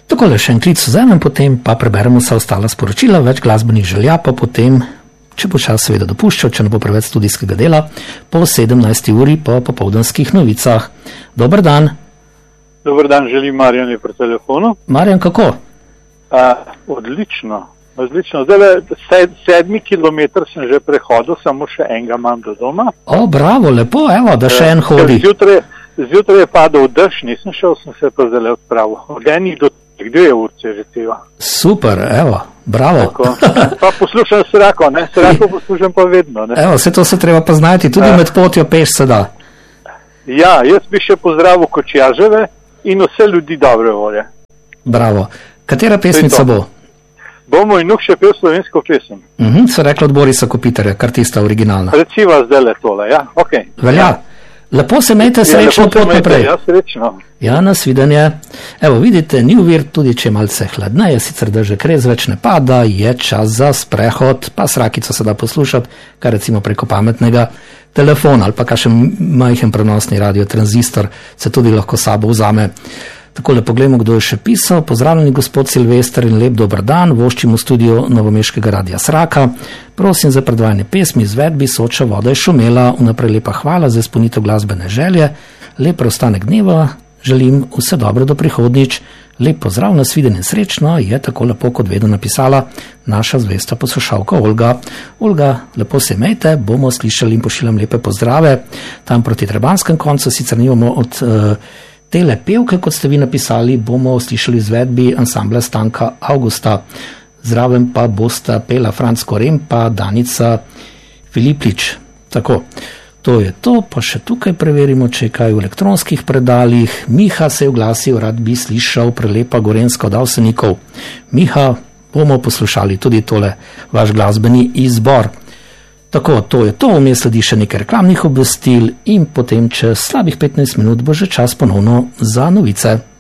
Takole še en klic vzamem, potem pa preberemo vsa ostala sporočila, več glasbenih želja, pa potem, če bo čas seveda dopuščal, če ne bo preveč studijskega dela, po 17. uri po popoldanskih novicah. Dober dan. Dober dan, želim Marjan je pri telefonu. Marjan, kako? Odlično. Zdaj 7 kilometr sem že prehodil, samo še enega imam do doma. Bravo, lepo, evo, da še en hodi. Zjutraj je padal dež, nisem šel, sem se pa zdaj odpravil. Od enih do 2 urce že teva. Super, evo, bravo. Pa poslušam Srako, ne? Srako poslušam pa vedno, ne? Evo, vse to se treba poznati, tudi med potjo peš se da. Ja, jaz bi še pozdravil Kočjaževe in vse ljudi dobre volje. Bravo. Katera pesmica bo? Bo moj nuk še pel slovensko pesem. So rekli od Borisa Kopitarja, kar tista originalna. Reciva zdaj le tole, ja, okej. Velja. Lepo se imejte, srečno pot naprej. Ja, srečno. Ja, nasvidenje. Evo, vidite, ni uvir, tudi če malce hladneje, sicer da že krez več ne pada, je čas za sprehod, pa Srakico se da poslušati, kar recimo preko pametnega telefona, ali pa kakšen majhen prenosni radiotranzistor se tudi lahko sabo vzame. Takole pogledamo, kdo je še pisal. Pozdravljeni gospod Silvester in lep dober dan, voščim v studio Novomeškega radia Sraka. Prosim za predvajanje pesmi izvedbi Soča voda je šumela. Vnaprej lepa hvala za izpolnitev glasbene želje. Lep preostanek dneva, želim vse dobro do prihodnjič. Lep pozdrav, nasvidenje in srečno, je tako lepo kot vedno napisala naša zvesta poslušalka Olga. Olga, lepo se imejte, bomo slišali in pošiljam lepe pozdrave. Tam proti Trebanskem koncu, sicer nimamo od tele pevke, kot ste vi napisali, bomo slišali izvedbi ansambla Stanka Augusta. Zraven pa bosta pela Franc Korem pa Danica Filiplič. Tako, to je to, pa še tukaj preverimo, če je kaj v elektronskih predalih. Miha se je oglasil, rad bi slišal prelepa Gorenska od Avsenikov. Miha, bomo poslušali tudi tole vaš glasbeni izbor. Tako, to je to, vmes sledi še nekaj reklamnih obvestil in potem čez slabih 15 minut bo že čas ponovno za novice.